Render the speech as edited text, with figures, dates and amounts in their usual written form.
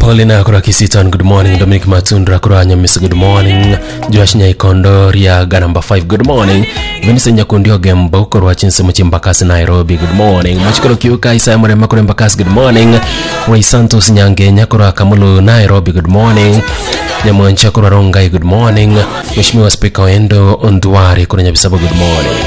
Paulina kura Kisiton, good morning. Dominic Matundra kura Nyamisa, good morning. Josh Nyaikondo Riaga number 5, good morning. Vincent Nyakundio Gembo kura Chinse Mchimbakasi Nairobi, good morning. Machikoro Kiuka Isa Murema kura Mbakasi, good morning. Ray Santos Nyange Nyakura Kamulu Nairobi, good morning. Nyamuancha kura Rongai, good morning. Mheshimiwa Speaker Endo Ondwari kura Nyabisaba, good morning.